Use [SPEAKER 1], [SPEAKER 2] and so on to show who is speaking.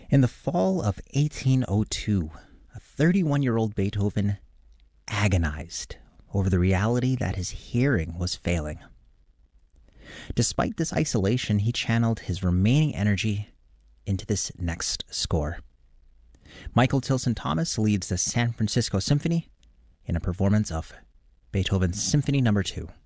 [SPEAKER 1] In the fall of 1802, a 31-year-old Beethoven agonized over the reality that his hearing was failing. Despite this isolation, he channeled his remaining energy into this next score. Michael Tilson Thomas leads the San Francisco Symphony in a performance of Beethoven's Symphony No. 2.